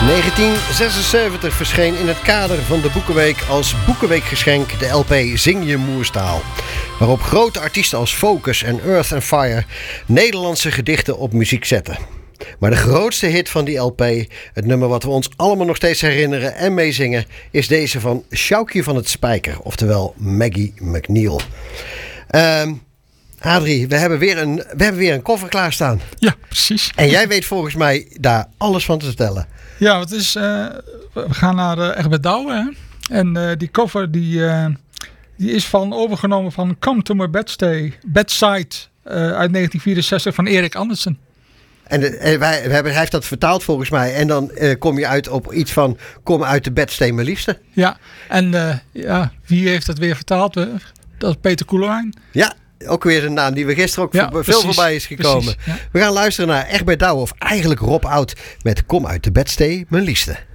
1976 verscheen in het kader van de Boekenweek als boekenweekgeschenk de LP Zing je moerstaal, waarop grote artiesten als Focus en Earth and Fire Nederlandse gedichten op muziek zetten. Maar de grootste hit van die LP, het nummer wat we ons allemaal nog steeds herinneren en meezingen, is deze van Sjoukje van het Spijker, oftewel Maggie McNeil. Adrie, we hebben weer een koffer klaarstaan. Ja, precies. En jij weet volgens mij daar alles van te vertellen. Ja, het is, we gaan naar Egbert Douwe. Hè? En die cover die is overgenomen van Come to My Bedside uit 1964 van Erik Andersen. En hij heeft dat vertaald volgens mij. En dan kom je uit op iets van kom uit de bedsteen mijn liefste. Ja, en wie heeft dat weer vertaald? Dat is Peter Koelewijn. Ja. Ook weer een naam die we gisteren ook veel voorbij is gekomen. Precies, ja. We gaan luisteren naar Egbert Douwe, of eigenlijk Rob Oud, met Kom uit de bedstee, mijn liefste.